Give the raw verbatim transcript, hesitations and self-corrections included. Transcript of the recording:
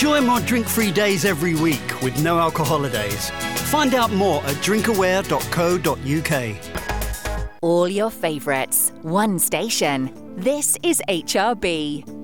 Enjoy more drink-free days every week with no alcohol holidays. Find out more at drinkaware dot co dot uk. All your favourites, one station. This is H R B.